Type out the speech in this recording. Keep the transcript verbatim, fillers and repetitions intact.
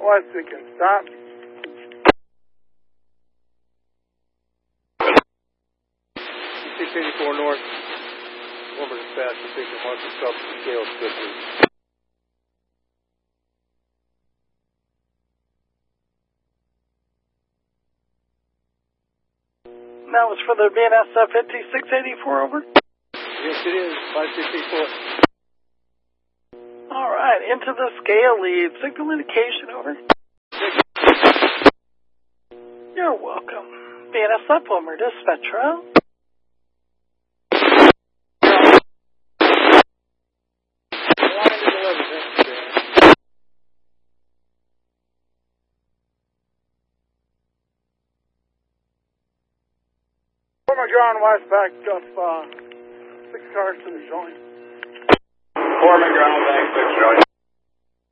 west, we can stop. six eighty-four north, over dispatch, station one, yourself to the scale, good news. That was for the B N S F N T six eighty-four, over. Yes, it is, five six eight four. All right, into the scale lead. Signal indication, over. You're welcome. B N S F, Wilmer, dispatcher. Former ground west, backed up uh, six cars to the joint. Foreman ground, back six, Charlie.